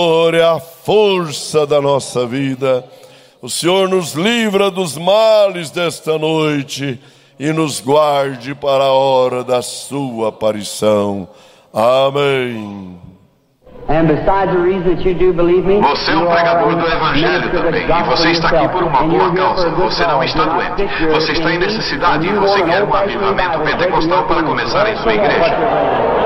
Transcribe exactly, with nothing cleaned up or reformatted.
Senhor é a força da nossa vida. O Senhor nos livra dos males desta noite e nos guarde para a hora da sua aparição. Amém. Você é um pregador do Evangelho também, e você está aqui por uma boa causa. Você não está doente. Você está em necessidade e você quer um avivamento pentecostal para começar em sua igreja.